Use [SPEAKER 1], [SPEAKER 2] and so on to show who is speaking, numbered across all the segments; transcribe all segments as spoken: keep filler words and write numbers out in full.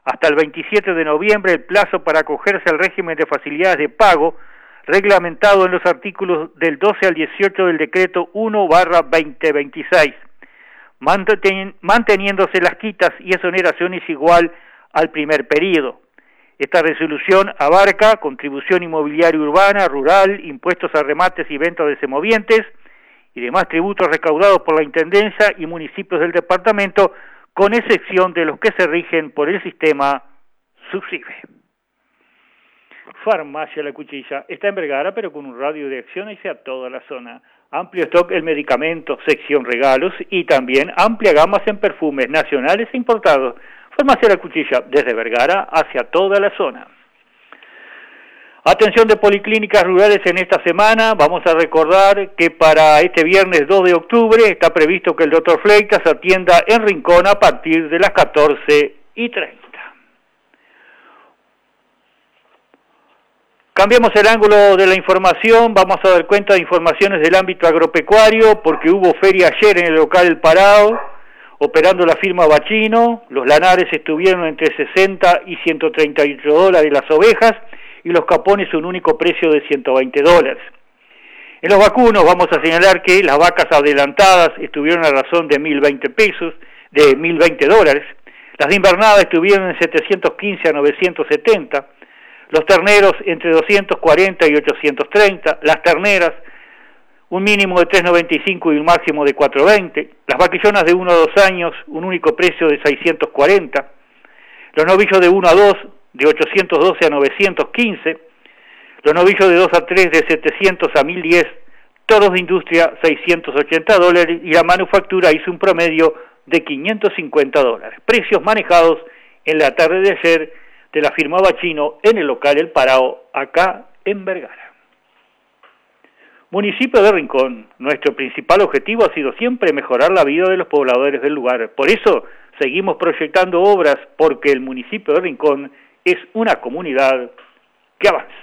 [SPEAKER 1] Hasta el veintisiete de noviembre el plazo para acogerse al régimen de facilidades de pago reglamentado en los artículos del doce al dieciocho del decreto uno barra veinte veintiséis, manten, manteniéndose las quitas y exoneraciones igual al primer periodo. Esta resolución abarca contribución inmobiliaria urbana, rural, impuestos a remates y ventas de semovientes y demás tributos recaudados por la Intendencia y municipios del departamento, con excepción de los que se rigen por el sistema SUBSIBE. Farmacia La Cuchilla está en Vergara, pero con un radio de acción hacia toda la zona. Amplio stock en medicamentos, sección regalos y también amplia gama en perfumes nacionales e importados. Farmacia La Cuchilla, desde Vergara hacia toda la zona. Atención de policlínicas rurales en esta semana. Vamos a recordar que para este viernes dos de octubre está previsto que el doctor Fleitas atienda en Rincón a partir de las catorce y treinta. Cambiamos el ángulo de la información, vamos a dar cuenta de informaciones del ámbito agropecuario, porque hubo feria ayer en el local El Parao, operando la firma Bachino. Los lanares estuvieron entre sesenta y ciento treinta y ocho dólares las ovejas, y los capones un único precio de ciento veinte dólares. En los vacunos vamos a señalar que las vacas adelantadas estuvieron a razón de mil veinte pesos, de mil veinte dólares, las de invernada estuvieron en setecientos quince a novecientos setenta, los terneros entre doscientos cuarenta y ochocientos treinta, las terneras un mínimo de tres noventa y cinco y un máximo de cuatro veinte, las vaquillonas de uno a dos años un único precio de seiscientos cuarenta, los novillos de uno a dos de ochocientos doce a novecientos quince, los novillos de dos a tres de setecientos a mil diez, toros de industria seiscientos ochenta dólares y la manufactura hizo un promedio de quinientos cincuenta dólares. Precios manejados en la tarde de ayer de la firma Bachino en el local El Parao, acá en Vergara. Municipio de Rincón, nuestro principal objetivo ha sido siempre mejorar la vida de los pobladores del lugar. Por eso seguimos proyectando obras, porque el municipio de Rincón es una comunidad que avanza.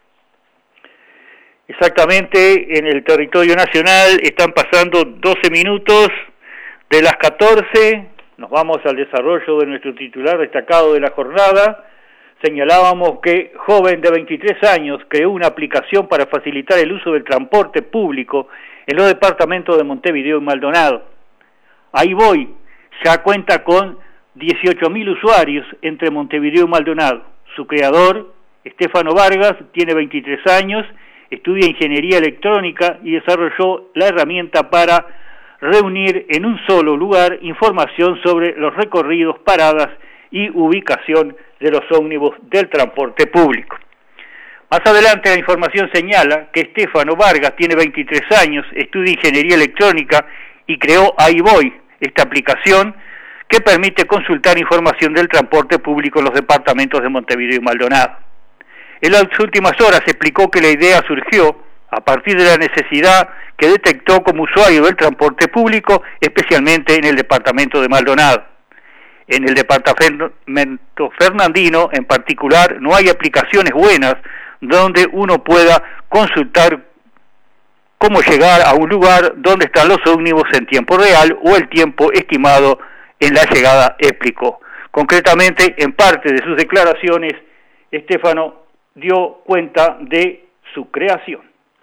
[SPEAKER 1] Exactamente, en el territorio nacional están pasando doce minutos de las catorce. Nos vamos al desarrollo de nuestro titular destacado de la jornada. Señalábamos que joven de veintitrés años creó una aplicación para facilitar el uso del transporte público en los departamentos de Montevideo y Maldonado. Ahí voy, ya cuenta con dieciocho mil usuarios entre Montevideo y Maldonado. Su creador, Estefano Vargas, tiene veintitrés años, estudia ingeniería electrónica y desarrolló la herramienta para reunir en un solo lugar información sobre los recorridos, paradas y ubicación de los ómnibus del transporte público. Más adelante la información señala que Estefano Vargas tiene veintitrés años, estudia ingeniería electrónica y creó Ahí Voy, esta aplicación que permite consultar información del transporte público en los departamentos de Montevideo y Maldonado. En las últimas horas explicó que la idea surgió a partir de la necesidad que detectó como usuario del transporte público, especialmente en el departamento de Maldonado. En el departamento fernandino, en particular, no hay aplicaciones buenas donde uno pueda consultar cómo llegar a un lugar donde están los ómnibus en tiempo real o el tiempo estimado en la llegada, explicó. Concretamente, en parte de sus declaraciones, Estefano dio cuenta de su creación.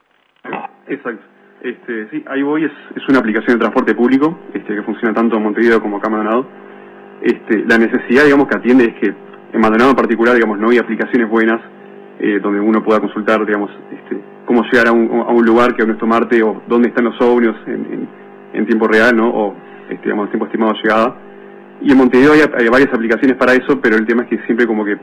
[SPEAKER 2] Exacto. Este, sí, Ahí Voy es, es una aplicación de transporte público este, que funciona tanto en Montevideo como acá en Maldonado. Este, la necesidad, digamos, que atiende es que en Maldonado en particular, digamos, no hay aplicaciones buenas eh, donde uno pueda consultar, digamos, este, cómo llegar a un, a un lugar que uno tomarte o dónde están los ómnibus en, en, en tiempo real, ¿no? O, este, digamos, tiempo estimado de llegada. Y en Montevideo hay, hay varias aplicaciones para eso, pero el tema es que siempre como que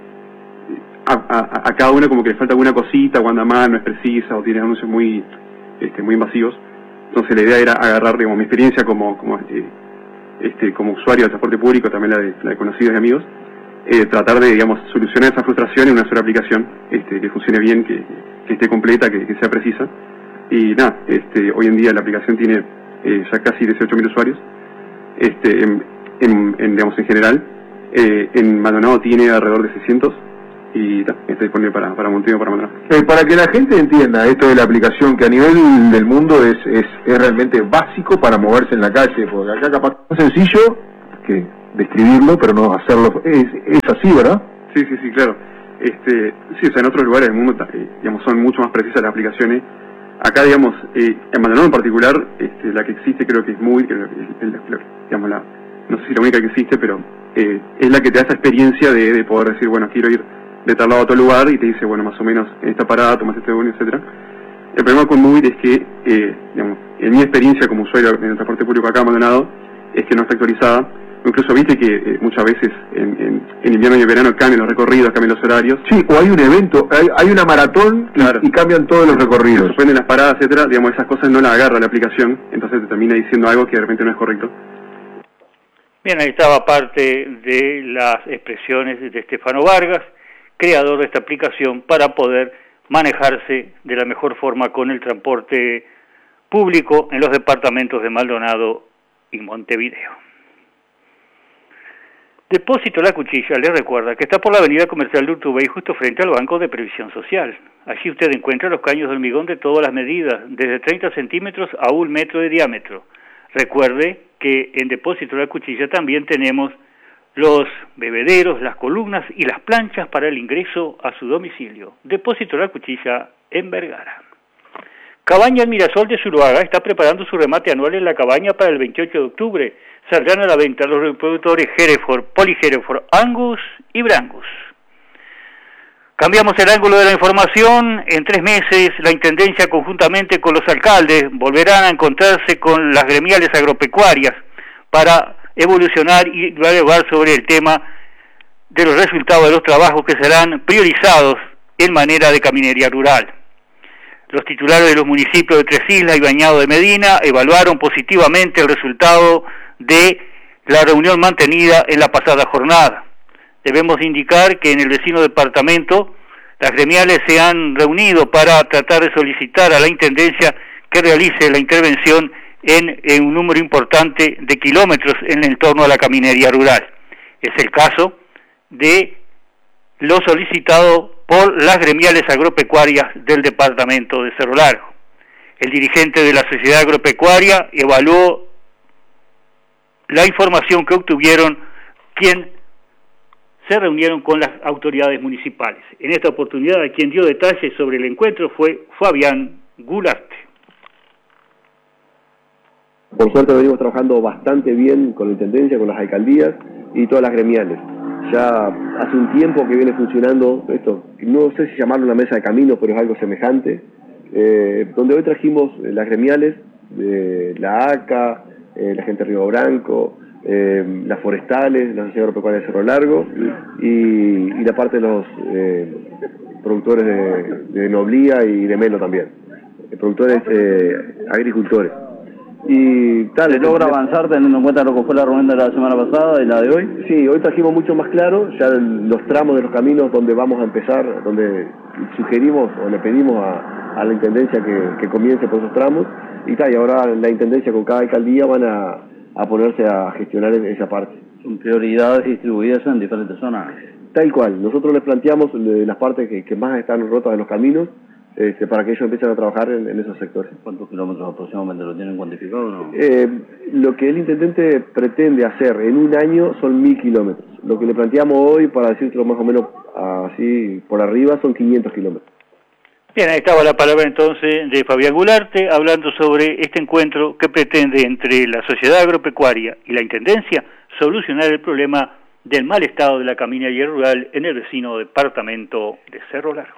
[SPEAKER 2] a, a, a cada uno como que le falta alguna cosita, o anda mal, no es precisa, o tiene anuncios muy, este, muy invasivos. Entonces la idea era agarrar, digamos, mi experiencia como, como eh, Este, como usuario del transporte público, también la de, la de conocidos y amigos, eh, tratar de, digamos, solucionar esa frustración en una sola aplicación, este, que funcione bien, que, que esté completa, que, que sea precisa. Y nada, este, hoy en día la aplicación tiene eh, ya casi dieciocho mil usuarios, este, en, en, en, digamos, en general. Eh, en Maldonado tiene alrededor de seiscientos y ta, está disponible para, para Montevideo, para Maldonado.
[SPEAKER 3] Eh, para que la gente entienda esto de la aplicación, que a nivel del mundo es, es, es realmente básico para moverse en la calle, porque acá capaz es sencillo que describirlo, pero no hacerlo. Es, es así, ¿verdad?
[SPEAKER 2] Sí, sí, sí, claro. Este, sí, o sea, en otros lugares del mundo, eh, digamos, son mucho más precisas las aplicaciones. Acá, digamos, eh, en Maldonado en particular, este, la que existe creo que es muy, creo que es, es la, digamos, la, no sé si la única que existe, pero eh, es la que te da esa experiencia de, de poder decir, bueno, quiero ir de tal lado a otro lugar, y te dice, bueno, más o menos en esta parada tomas este bono, etcétera. El problema con Movit es que, eh, digamos, en mi experiencia como usuario en el transporte público acá en Maldonado, es que no está actualizada. Incluso viste que eh, muchas veces en, en, en invierno y en verano cambian los recorridos, cambian los horarios.
[SPEAKER 3] Sí, o hay un evento, hay, hay una maratón y,
[SPEAKER 2] claro.
[SPEAKER 3] y cambian todos los recorridos.
[SPEAKER 2] Se suspenden las paradas, etcétera. Digamos, esas cosas no las agarra la aplicación, entonces te termina diciendo algo que de repente no es correcto.
[SPEAKER 1] Bien, ahí estaba parte de las expresiones de Estefano Vargas, creador de esta aplicación para poder manejarse de la mejor forma con el transporte público en los departamentos de Maldonado y Montevideo. Depósito La Cuchilla les recuerda que está por la avenida comercial de Urtubey, justo frente al Banco de Previsión Social. Allí usted encuentra los caños de hormigón de todas las medidas, desde treinta centímetros a un metro de diámetro. Recuerde que en Depósito La Cuchilla también tenemos los bebederos, las columnas y las planchas para el ingreso a su domicilio. Depósito La Cuchilla en Vergara. Cabaña El Mirasol de Zuluaga está preparando su remate anual en la cabaña para el veintiocho de octubre. Saldrán a la venta los reproductores Hereford, Poly Hereford, Angus y Brangus. Cambiamos el ángulo de la información. En tres meses, la Intendencia, conjuntamente con los alcaldes, volverán a encontrarse con las gremiales agropecuarias para evolucionar y dialogar sobre el tema de los resultados de los trabajos que serán priorizados en manera de caminería rural. Los titulares de los municipios de Tres Islas y Bañado de Medina evaluaron positivamente el resultado de la reunión mantenida en la pasada jornada. Debemos indicar que en el vecino departamento las gremiales se han reunido para tratar de solicitar a la Intendencia que realice la intervención en, en un número importante de kilómetros en el entorno a la caminería rural. Es el caso de lo solicitado por las gremiales agropecuarias del departamento de Cerro Largo. El dirigente de la Sociedad Agropecuaria evaluó la información que obtuvieron quien se reunieron con las autoridades municipales. En esta oportunidad, quien dio detalles sobre el encuentro fue Fabián Gularte.
[SPEAKER 4] Por suerte venimos trabajando bastante bien con la Intendencia, con las alcaldías y todas las gremiales. Ya hace un tiempo que viene funcionando esto, no sé si llamarlo una mesa de caminos, pero es algo semejante, eh, donde hoy trajimos las gremiales de la A C A, eh, la gente de Río Branco, eh, las forestales, la Sociedad Agropecuaria de Cerro Largo y, y la parte de los eh, productores de, de Noblía y de Melo también, eh, productores eh, agricultores. Y tal,
[SPEAKER 5] ¿Se logra avanzar teniendo en cuenta lo que fue la reunión de la semana pasada y la de hoy?
[SPEAKER 4] Sí, hoy trajimos mucho más claro ya los tramos de los caminos donde vamos a empezar, donde sugerimos o le pedimos a, a la Intendencia que, que comience por esos tramos y tal, y ahora la Intendencia con cada alcaldía van a, a ponerse a gestionar esa parte.
[SPEAKER 5] Son prioridades distribuidas en diferentes zonas.
[SPEAKER 4] Tal cual, nosotros les planteamos las partes que, que más están rotas de los caminos, Este, para que ellos empiecen a trabajar en, en esos sectores.
[SPEAKER 5] ¿Cuántos kilómetros aproximadamente lo tienen cuantificado o no?
[SPEAKER 4] Eh, lo que el intendente pretende hacer en un año son mil kilómetros. Lo que le planteamos hoy, para decirlo más o menos así por arriba, son quinientos kilómetros.
[SPEAKER 1] Bien, ahí estaba la palabra entonces de Fabián Gularte, hablando sobre este encuentro que pretende entre la Sociedad Agropecuaria y la Intendencia solucionar el problema del mal estado de la caminería rural en el vecino departamento de Cerro Largo.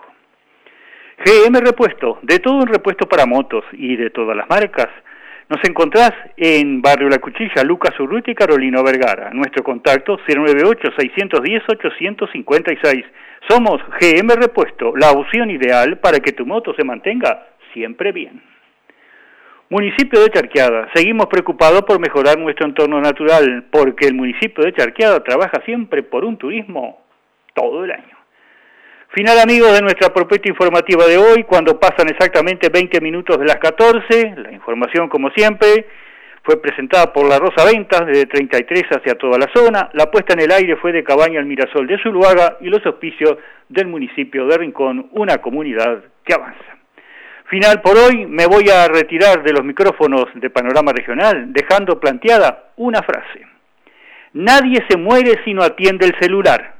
[SPEAKER 1] G M Repuesto, de todo un repuesto para motos y de todas las marcas. Nos encontrás en Barrio La Cuchilla, Lucas Urrutia y Carolino Vergara. Nuestro contacto cero nueve ocho, seis uno cero, ocho cinco seis. Somos G M Repuesto, la opción ideal para que tu moto se mantenga siempre bien. Municipio de Charqueada, seguimos preocupados por mejorar nuestro entorno natural, porque el municipio de Charqueada trabaja siempre por un turismo todo el año. Final, amigos, de nuestra propuesta informativa de hoy, cuando pasan exactamente veinte minutos de las catorce. La información, como siempre, fue presentada por La Rosa Ventas, desde treinta y tres hacia toda la zona. La puesta en el aire fue de Cabaña El Mirasol de Zuluaga y los auspicios del municipio de Rincón, una comunidad que avanza. Final por hoy, me voy a retirar de los micrófonos de Panorama Regional, dejando planteada una frase. Nadie se muere si no atiende el celular.